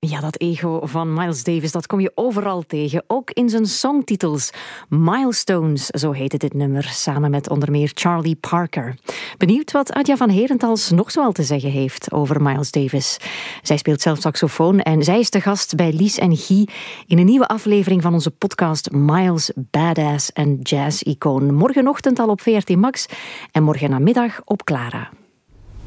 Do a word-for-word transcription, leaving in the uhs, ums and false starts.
Ja, dat ego van Miles Davis, dat kom je overal tegen. Ook in zijn songtitels. Milestones, zo heette dit nummer, samen met onder meer Charlie Parker. Benieuwd wat Adja van Herentals nog zoal te zeggen heeft over Miles Davis. Zij speelt zelf saxofoon en zij is te gast bij Lies en Guy in een nieuwe aflevering van onze podcast Miles, Badass en Jazz-icoon. Morgenochtend al op V R T Max en morgen namiddag op Clara.